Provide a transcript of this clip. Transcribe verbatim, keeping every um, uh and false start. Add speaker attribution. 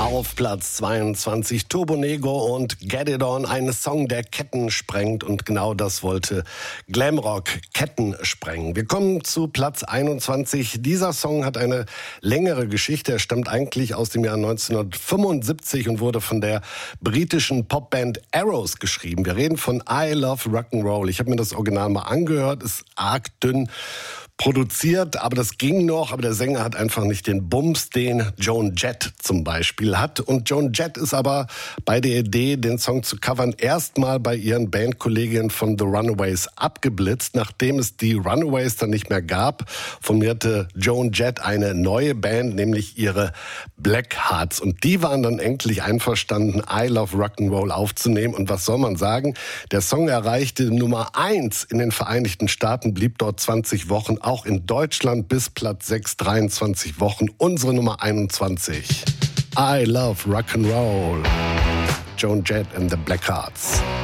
Speaker 1: Auf Platz zweiundzwanzig Turbonego und Get It On, ein Song, der Ketten sprengt, und genau das wollte Glamrock, Ketten sprengen. Wir kommen zu Platz einundzwanzig. Dieser Song hat eine längere Geschichte. Er stammt eigentlich aus dem Jahr neunzehnhundertfünfundsiebzig und wurde von der britischen Popband Arrows geschrieben. Wir reden von I Love Rock'n'Roll. Ich habe mir das Original mal angehört, ist arg dünn produziert, aber das ging noch, aber der Sänger hat einfach nicht den Bums, den Joan Jett zum Beispiel hat. Und Joan Jett ist aber bei der Idee, den Song zu covern, erstmal bei ihren Bandkolleginnen von The Runaways abgeblitzt. Nachdem es die Runaways dann nicht mehr gab, formierte Joan Jett eine neue Band, nämlich ihre Blackhearts. Und die waren dann endlich einverstanden, I Love Rock'n'Roll aufzunehmen. Und was soll man sagen? Der Song erreichte Nummer eins in den Vereinigten Staaten, blieb dort zwanzig Wochen, auch in Deutschland bis Platz sechs, dreiundzwanzig Wochen. Unsere Nummer einundzwanzig. I Love Rock'n'Roll. Joan Jett and the Blackhearts.